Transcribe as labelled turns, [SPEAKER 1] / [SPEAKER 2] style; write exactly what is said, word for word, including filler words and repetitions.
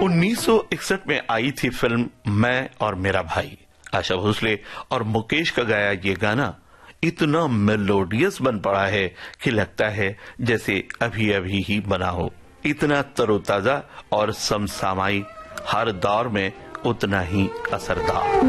[SPEAKER 1] उन्नीस सौ इकसठ में आई थी फिल्म मैं और मेरा भाई। आशा भोसले और मुकेश का गाया ये गाना इतना मेलोडियस बन पड़ा है कि लगता है जैसे अभी अभी ही बना हो। इतना तरोताजा और समसामयिक, हर दौर में उतना ही असरदार।